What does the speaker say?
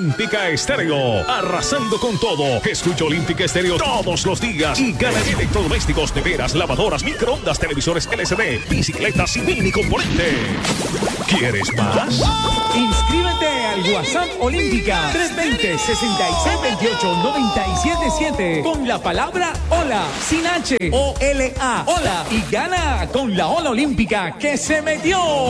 Olímpica Estéreo, arrasando con todo. Escucha Olímpica Estéreo todos los días y gana electrodomésticos, neveras, lavadoras, microondas, televisores LCD, bicicletas y mini componente. ¿Quieres más? Inscríbete al WhatsApp Olímpica 320-6628-977 con la palabra hola, sin H, O-L-A, hola, y gana con la ola olímpica que se metió.